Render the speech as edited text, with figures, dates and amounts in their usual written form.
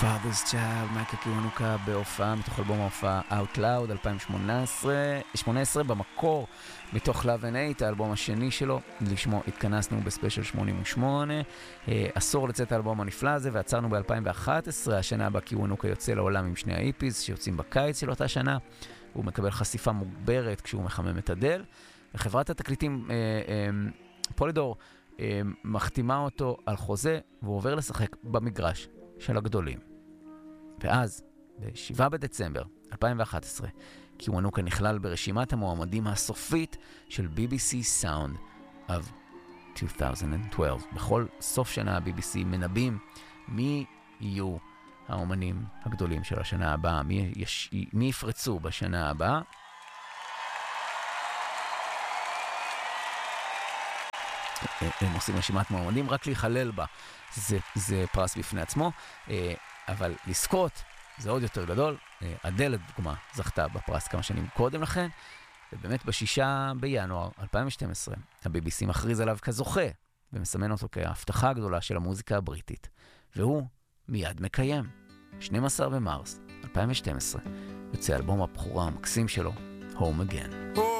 Father's Child, מייקל קיוונוקה בהופעה מתוך אלבום ההופעה Out Loud 2018 במקור מתוך Love and Hate, האלבום השני שלו, לשמו התכנסנו בספיישל 88, עשור לצאת האלבום הנפלא הזה ועצרנו ב-2011, השנה הבאה קיוונוקה יוצא לעולם עם שני האיפיז שיוצאים בקיץ של אותה שנה, הוא מקבל חשיפה מוגברת כשהוא מחמם את הדל, וחברת התקליטים פולידור מחתימה אותו על חוזה והוא עובר לשחק במגרש של הגדולים. ואז, ב-7 בדצמבר 2011, קיוונוקה נכלל ברשימת המועמדים הסופית של BBC Sound of 2012. בכל סוף שנה ה-BBC מנבאים מי יהיו האומנים הגדולים של השנה הבאה, מי יפרצו בשנה הבאה. הם עושים רשימת מועמדים, רק להיכלל בה זה פרס בפני עצמו, אבל לזכות זה עוד יותר גדול. אדל לדוגמה זכתה בפרס כמה שנים קודם לכן, ובאמת ב6 בינואר 2012 ה-BBC מכריז עליו כזוכה ומסמן אותו כהבטחה הגדולה של המוזיקה הבריטית, והוא מיד מקיים. 12 במרס 2012 יוצא אלבום הבכורה המקסים שלו, Home Again.